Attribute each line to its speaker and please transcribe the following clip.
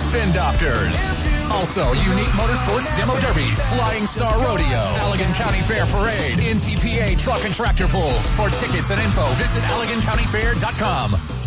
Speaker 1: Spin Doctors. Also, Unique Motorsports Demo Derbies, Flying Star Rodeo, Allegan County Fair Parade, NTPA Truck and Tractor Pulls. For tickets and info, visit AlleganCountyFair.com.